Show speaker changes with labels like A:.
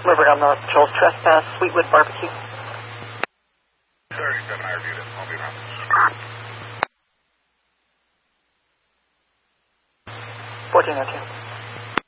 A: Rivervale North Patrol's trespass, Sweetwood Barbecue.
B: 37, I reviewed it. I'll be around.
A: 1402.